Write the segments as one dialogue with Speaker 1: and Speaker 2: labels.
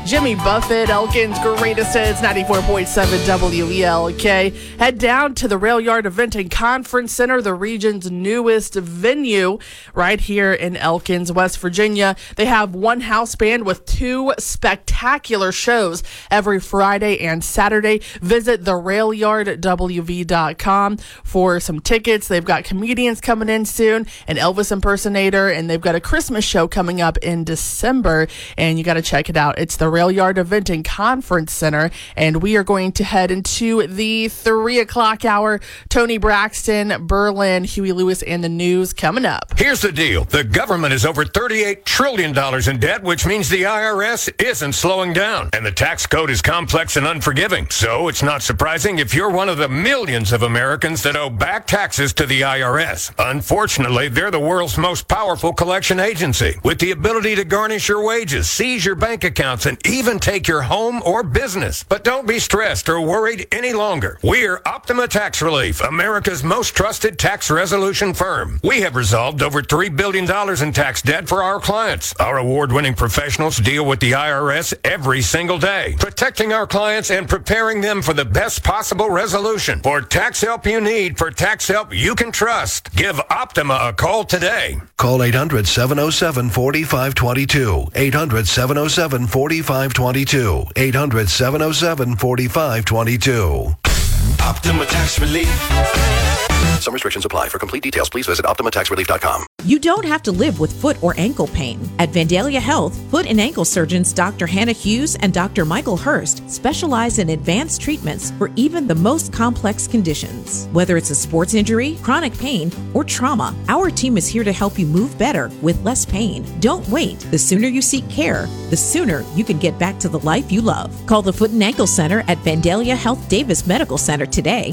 Speaker 1: Jimmy Buffett, Elkin's Greatest Hits, 94.7 WELK. Head down to the Rail Yard Event and Conference Center, the region's newest venue, right here in Elkins, West Virginia. They have one house band with 2 spectacular shows every Friday and Saturday. Visit therailyardwv.com for some tickets. They've got comedians coming in soon, an Elvis impersonator, and they've got a Christmas show coming up in December, and you got to check it out. It's the Rail Yard Event and Conference Center, and we are going to head into the 3 o'clock hour. Tony Braxton, Berlin, Huey Lewis, and the news coming up.
Speaker 2: Here's the deal. The government is over $38 trillion in debt, which means the IRS isn't slowing down. And the tax code is complex and unforgiving. So it's not surprising if you're one of the millions of Americans that owe back taxes to the IRS. Unfortunately, they're the world's most powerful collection agency, with the ability to garnish your wages, seize your bank accounts, and even take your home or business. But don't be stressed or worried any longer. We're Optima Tax Relief, America's most trusted tax resolution firm. We have resolved over $3 billion in tax debt for our clients. Our award-winning professionals deal with the IRS every single day, protecting our clients and preparing them for the best possible resolution. For tax help you need, for tax help you can trust, give Optima a call today.
Speaker 3: Call 800-707-4522. 800-707-4522. 800-707-4522.
Speaker 4: Optima Tax Relief.
Speaker 3: Some restrictions apply. For complete details, please visit OptimaTaxRelief.com.
Speaker 5: You don't have to live with foot or ankle pain. At Vandalia Health, foot and ankle surgeons Dr. Hannah Hughes and Dr. Michael Hurst specialize in advanced treatments for even the most complex conditions. Whether it's a sports injury, chronic pain, or trauma, our team is here to help you move better with less pain. Don't wait. The sooner you seek care, the sooner you can get back to the life you love. Call the Foot and Ankle Center at Vandalia Health Davis Medical Center today,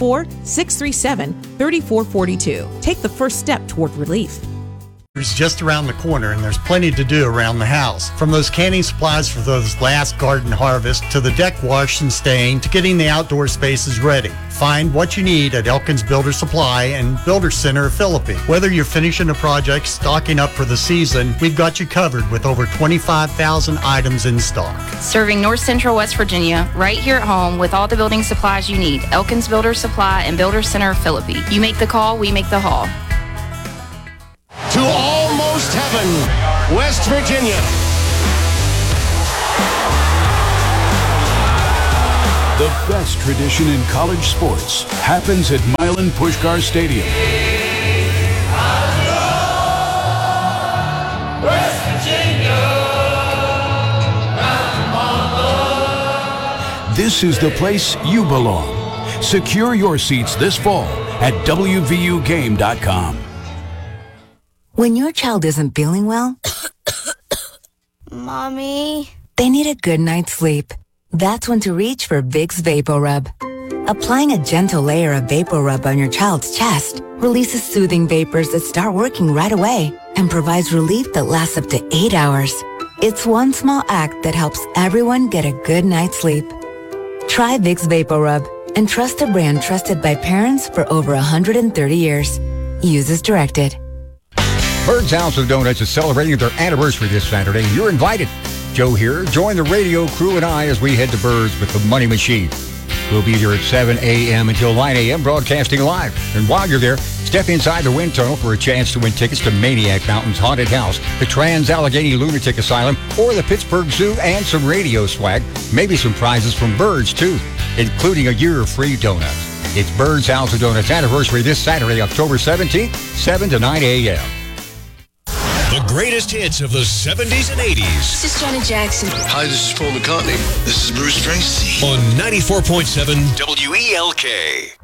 Speaker 5: 304-637-3442. Take the first step toward relief.
Speaker 6: It's just around the corner, and there's plenty to do around the house. From those canning supplies for those last garden harvests, to the deck wash and stain, to getting the outdoor spaces ready. Find what you need at Elkins Builder Supply and Builder Center of Philippi. Whether you're finishing a project, stocking up for the season, we've got you covered with over 25,000 items in stock.
Speaker 7: Serving North Central West Virginia, right here at home with all the building supplies you need. Elkins Builder Supply and Builder Center of Philippi. You make the call, we make the haul.
Speaker 4: To almost heaven, West Virginia.
Speaker 8: The best tradition in college sports happens at Milan Puskar Stadium.
Speaker 4: West Virginia.
Speaker 8: This is the place you belong. Secure your seats this fall at WVUGame.com.
Speaker 9: When your child isn't feeling well,
Speaker 10: Mommy,
Speaker 9: they need a good night's sleep. That's when to reach for Vicks VapoRub. Applying a gentle layer of VapoRub on your child's chest releases soothing vapors that start working right away and provides relief that lasts up to 8 hours. It's one small act that helps everyone get a good night's sleep. Try Vicks VapoRub and trust a brand trusted by parents for over 130 years. Use as directed.
Speaker 11: Bird's House of Donuts is celebrating their anniversary this Saturday. You're invited. Joe here. Join the radio crew and I as we head to Bird's with the Money Machine. We'll be here at 7 a.m. until 9 a.m. broadcasting live. And while you're there, step inside the wind tunnel for a chance to win tickets to Maniac Mountain's Haunted House, the Trans-Allegheny Lunatic Asylum, or the Pittsburgh Zoo, and some radio swag. Maybe some prizes from Bird's, too, including a year of free donuts. It's Bird's House of Donuts anniversary this Saturday, October 17th, 7 to 9 a.m.
Speaker 12: The greatest hits of the 70s and 80s.
Speaker 10: This is Janet Jackson.
Speaker 13: Hi, this is Paul McCartney. This is Bruce Springsteen.
Speaker 12: On 94.7 WELK.